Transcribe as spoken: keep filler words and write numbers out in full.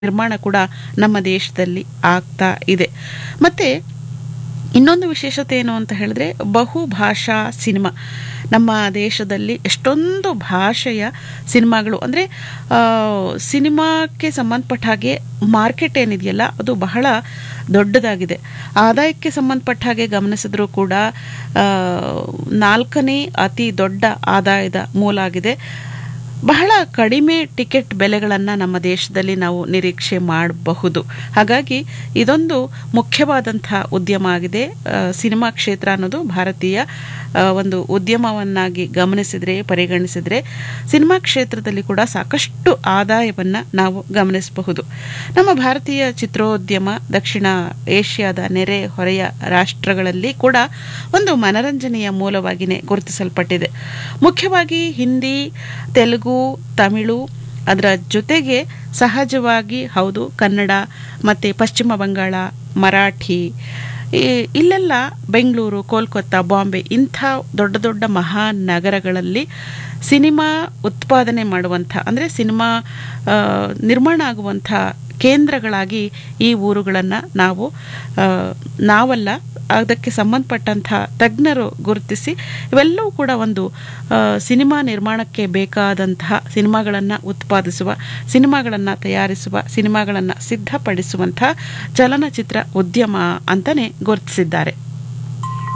ನಿರ್ಮಾಣ ಕೂಡ ನಮ್ಮ ದೇಶದಲ್ಲಿ ಆಗ್ತಾ ಇದೆ. ಮತ್ತು ಇನ್ನೊಂದು ವಿಶೇಷತೆ ಏನು ಅಂತ ಹೇಳಿದ್ರೆ ಬಹುಭಾಷಾ ಸಿನಿಮಾ. ನಮ್ಮ ದೇಶದಲ್ಲಿ ಎಷ್ಟೊಂದು ಭಾಷೆಯ ಸಿನಿಮಾಗಳು ಅಂದರೆ ಸಿನಿಮಾಕ್ಕೆ ಸಂಬಂಧಪಟ್ಟ ಹಾಗೆ ಮಾರ್ಕೆಟ್ ಏನಿದೆಯಲ್ಲ ಅದು ಬಹಳ ದೊಡ್ಡದಾಗಿದೆ. ಆದಾಯಕ್ಕೆ ಸಂಬಂಧಪಟ್ಟ ಹಾಗೆ ಗಮನಿಸಿದ್ರೂ ಕೂಡ ನಾಲ್ಕನೇ ಅತಿ ದೊಡ್ಡ ಆದಾಯದ ಮೂಲ ಆಗಿದೆ. ಬಹಳ ಕಡಿಮೆ ಟಿಕೆಟ್ ಬೆಲೆಗಳನ್ನು ನಮ್ಮ ದೇಶದಲ್ಲಿ ನಾವು ನಿರೀಕ್ಷೆ ಮಾಡಬಹುದು. ಹಾಗಾಗಿ ಇದೊಂದು ಮುಖ್ಯವಾದಂಥ ಉದ್ಯಮ ಆಗಿದೆ. ಸಿನಿಮಾ ಕ್ಷೇತ್ರ ಅನ್ನೋದು ಭಾರತೀಯ ಒಂದು ಉದ್ಯಮವನ್ನಾಗಿ ಗಮನಿಸಿದರೆ ಪರಿಗಣಿಸಿದರೆ ಸಿನಿಮಾ ಕ್ಷೇತ್ರದಲ್ಲಿ ಕೂಡ ಸಾಕಷ್ಟು ಆದಾಯವನ್ನು ನಾವು ಗಮನಿಸಬಹುದು. ನಮ್ಮ ಭಾರತೀಯ ಚಿತ್ರೋದ್ಯಮ ದಕ್ಷಿಣ ಏಷ್ಯಾದ ನೆರೆ ಹೊರೆಯ ರಾಷ್ಟ್ರಗಳಲ್ಲಿ ಕೂಡ ಒಂದು ಮನರಂಜನೆಯ ಮೂಲವಾಗಿಯೇ ಗುರುತಿಸಲ್ಪಟ್ಟಿದೆ. ಮುಖ್ಯವಾಗಿ ಹಿಂದಿ, ತೆಲುಗು, ತಮಿಳು, ಅದರ ಜೊತೆಗೆ ಸಹಜವಾಗಿ ಹೌದು ಕನ್ನಡ ಮತ್ತು ಪಶ್ಚಿಮ ಬಂಗಾಳ, ಮರಾಠಿ, ಇಲ್ಲೆಲ್ಲ ಬೆಂಗಳೂರು, ಕೋಲ್ಕತ್ತಾ, ಬಾಂಬೆ ಇಂಥ ದೊಡ್ಡ ದೊಡ್ಡ ಮಹಾನಗರಗಳಲ್ಲಿ ಸಿನಿಮಾ ಉತ್ಪಾದನೆ ಮಾಡುವಂಥ ಅಂದರೆ ಸಿನಿಮಾ ನಿರ್ಮಾಣ ಆಗುವಂಥ ಕೇಂದ್ರಗಳಾಗಿ ಈ ಊರುಗಳನ್ನು ನಾವು ನಾವಲ್ಲ ಅದಕ್ಕೆ ಸಂಬಂಧಪಟ್ಟಂಥ ತಜ್ಞರು ಗುರುತಿಸಿ ಇವೆಲ್ಲವೂ ಕೂಡ ಒಂದು ಸಿನಿಮಾ ನಿರ್ಮಾಣಕ್ಕೆ ಬೇಕಾದಂತಹ ಸಿನಿಮಾಗಳನ್ನು ಉತ್ಪಾದಿಸುವ, ಸಿನಿಮಾಗಳನ್ನು ತಯಾರಿಸುವ, ಸಿನಿಮಾಗಳನ್ನು ಸಿದ್ಧಪಡಿಸುವಂಥ ಚಲನಚಿತ್ರ ಉದ್ಯಮ ಅಂತಲೇ ಗುರುತಿಸಿದ್ದಾರೆ.